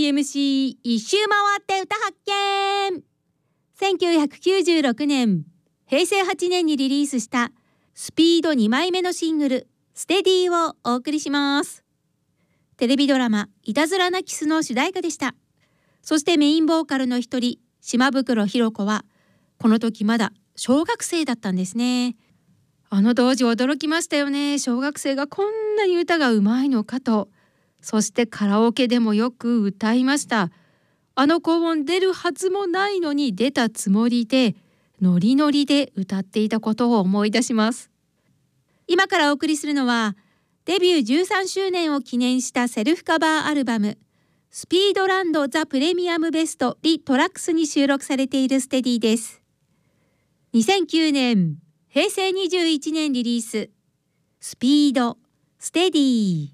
DMC 一周回って歌発見。1996年平成8年にリリースしたスピード2枚目のシングルステディをお送りします。テレビドラマいたずらなキスの主題歌でした。そしてメインボーカルの一人島袋寛子はこの時まだ小学生だったんですね。あの当時驚きましたよね。小学生がこんなに歌がうまいのかと。そしてカラオケでもよく歌いました。あの高音出るはずもないのに出たつもりでノリノリで歌っていたことを思い出します。今からお送りするのはデビュー13周年を記念したセルフカバーアルバムスピードランドザプレミアムベストリトラックスに収録されているステディです。2009年平成21年リリーススピードステディ。